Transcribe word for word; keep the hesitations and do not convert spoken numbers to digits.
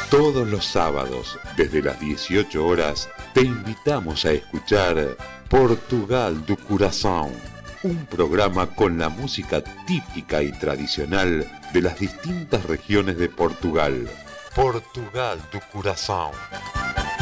Todos los sábados, desde las dieciocho horas, te invitamos a escuchar Portugal do Coração, un programa con la música típica y tradicional de las distintas regiones de Portugal. Portugal do Coração.